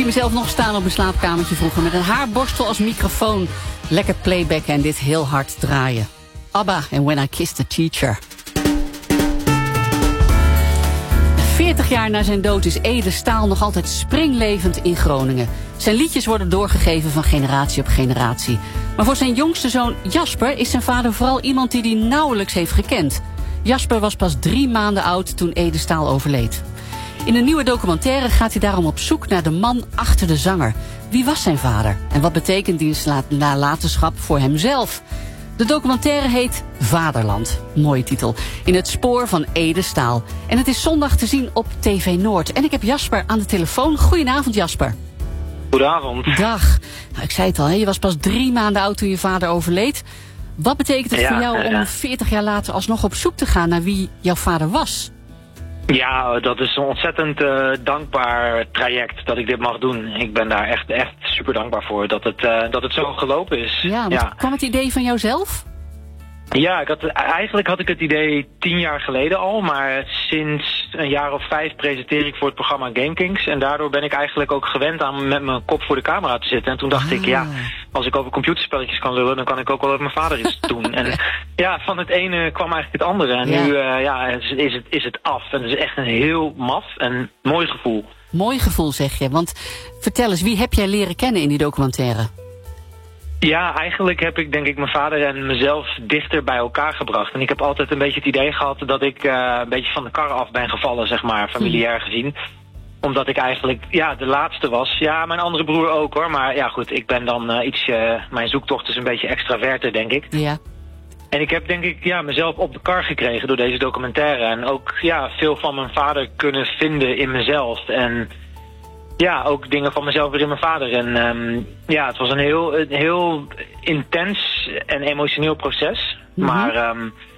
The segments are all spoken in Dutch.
Ik zie mezelf nog staan op mijn slaapkamertje vroeger met een haarborstel als microfoon. Lekker playbacken en dit heel hard draaien. ABBA en When I Kissed the Teacher. 40 jaar na zijn dood is Ede Staal nog altijd springlevend in Groningen. Zijn liedjes worden doorgegeven van generatie op generatie. Maar voor zijn jongste zoon Jasper is zijn vader vooral iemand die hij nauwelijks heeft gekend. Jasper was pas 3 maanden oud toen Ede Staal overleed. In een nieuwe documentaire gaat hij daarom op zoek naar de man achter de zanger. Wie was zijn vader? En wat betekent diens nalatenschap voor hemzelf? De documentaire heet Vaderland. Mooie titel. In het spoor van Ede Staal. En het is zondag te zien op TV Noord. En ik heb Jasper aan de telefoon. Goedenavond, Jasper. Goedenavond. Dag. Nou, ik zei het al, je was pas 3 maanden oud toen je vader overleed. Wat betekent het voor jou om 40 jaar later alsnog op zoek te gaan naar wie jouw vader was? Ja, dat is een ontzettend dankbaar traject dat ik dit mag doen. Ik ben daar echt super dankbaar voor dat het zo gelopen is. Ja, kwam het idee van jouzelf? Ja, eigenlijk had ik het idee 10 jaar geleden al, maar sinds een jaar of 5 presenteer ik voor het programma Game Kings. En daardoor ben ik eigenlijk ook gewend aan met mijn kop voor de camera te zitten. En toen dacht ik, als ik over computerspelletjes kan lullen, dan kan ik ook wel over mijn vader iets doen. En van het ene kwam eigenlijk het andere. En nu is het af. En het is echt een heel maf en mooi gevoel. Mooi gevoel, zeg je. Want vertel eens, wie heb jij leren kennen in die documentaire? Ja, eigenlijk heb ik denk ik mijn vader en mezelf dichter bij elkaar gebracht. En ik heb altijd een beetje het idee gehad dat ik een beetje van de kar af ben gevallen, zeg maar, familiair gezien. Omdat ik eigenlijk, de laatste was. Ja, mijn andere broer ook hoor. Maar ja, goed, ik ben dan mijn zoektocht is een beetje extraverter, denk ik. Ja. En ik heb denk ik mezelf op de kar gekregen door deze documentaire. En ook veel van mijn vader kunnen vinden in mezelf. En ja, ook dingen van mezelf weer in mijn vader. En het was een heel intens en emotioneel proces. Mm-hmm. Maar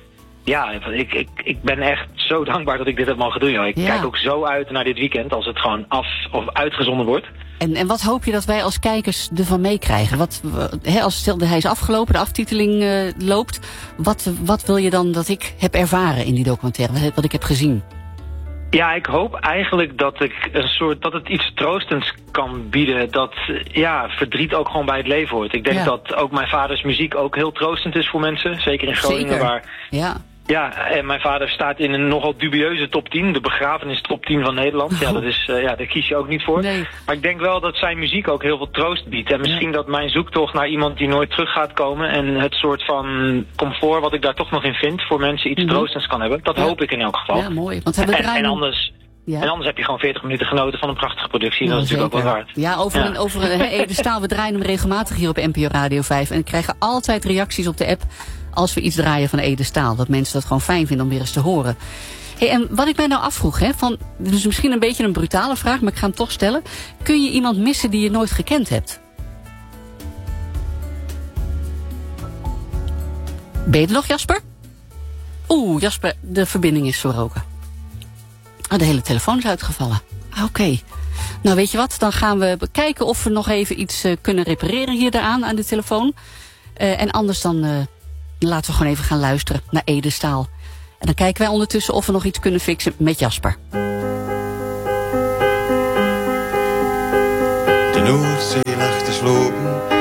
ik ben echt zo dankbaar dat ik dit heb mogen doen. Joh. Ik kijk ook zo uit naar dit weekend als het gewoon uitgezonden wordt. En wat hoop je dat wij als kijkers ervan meekrijgen? Als hij is afgelopen, de aftiteling loopt. Wat wil je dan dat ik heb ervaren in die documentaire? Wat ik heb gezien? Ja, ik hoop eigenlijk dat dat het iets troostends kan bieden. Dat verdriet ook gewoon bij het leven hoort. Ik denk dat ook mijn vaders muziek ook heel troostend is voor mensen. Zeker in Groningen waar... Ja, en mijn vader staat in een nogal dubieuze top 10. De begrafenis top 10 van Nederland. Ja, dat is, daar kies je ook niet voor. Nee. Maar ik denk wel dat zijn muziek ook heel veel troost biedt. En misschien dat mijn zoektocht naar iemand die nooit terug gaat komen... en het soort van comfort wat ik daar toch nog in vind... voor mensen iets troostends kan hebben. Dat hoop ik in elk geval. Ja, mooi. Want en anders... Ja. En anders heb je gewoon 40 minuten genoten van een prachtige productie. Dat is natuurlijk ook wel waard. Ja, over Ede Staal. We draaien hem regelmatig hier op NPO Radio 5. En we krijgen altijd reacties op de app als we iets draaien van Ede Staal. Dat mensen dat gewoon fijn vinden om weer eens te horen. Hey, en wat ik mij nou afvroeg, dit is misschien een beetje een brutale vraag, maar ik ga hem toch stellen. Kun je iemand missen die je nooit gekend hebt? Ben je er nog, Jasper? Oeh, Jasper, de verbinding is verbroken. De hele telefoon is uitgevallen. Oké. Nou, weet je wat? Dan gaan we kijken of we nog even iets kunnen repareren hier aan de telefoon. En anders dan laten we gewoon even gaan luisteren naar Ede Staal. En dan kijken wij ondertussen of we nog iets kunnen fixen met Jasper. De Noordzee lag te slopen